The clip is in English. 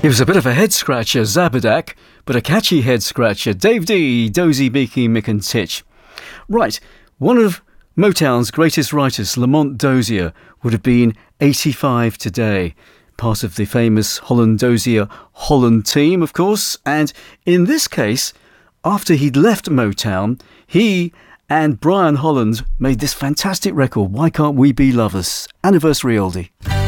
It was a bit of a head-scratcher, Zabadak, but a catchy head-scratcher. Dave D, Dozy, Beaky, Mick and Titch. Right, one of Motown's greatest writers, Lamont Dozier, would have been 85 today. Part of the famous Holland Dozier Holland team, of course. And in this case, after he'd left Motown, he and Brian Holland made this fantastic record, Why Can't We Be Lovers? Anniversary oldie.